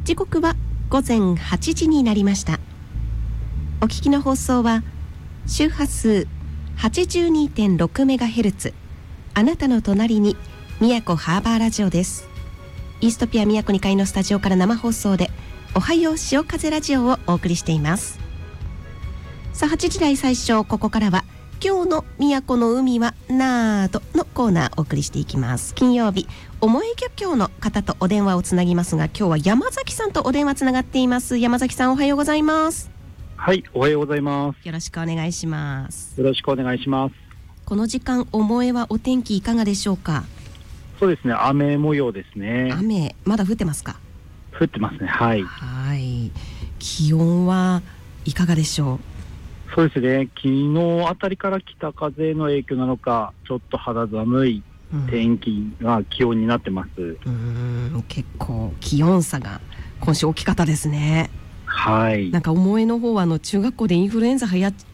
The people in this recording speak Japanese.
時刻は午前8時になりました。お聞きの放送は周波数 82.6MHz あなたの隣に宮古ハーバーラジオです。イーストピア宮古2階のスタジオから生放送でおはよう潮風ラジオをお送りしています。さあ8時台最初、ここからは今日の宮古の海はなーどのコーナーお送りしていきます。金曜日、思い漁協の方とお電話をつなぎますが、今日は山崎さんとお電話つながっています。山崎さん、おはようございます。 はい、おはようございます。 よろしくお願いします。 よろしくお願いします。 この時間、思えはお天気いかがでしょうか？ そうですね、雨模様ですね。 雨、まだ降ってますか？ 降ってますね。はい。 はい。気温はいかがでしょう？ そうですね、昨日あたりから北風の影響なのか、ちょっと肌寒い天気が気温になってます。 結構気温差が今週大きかったですね。 はい。 なんか思いの方は中学校でインフルエンザ流行っ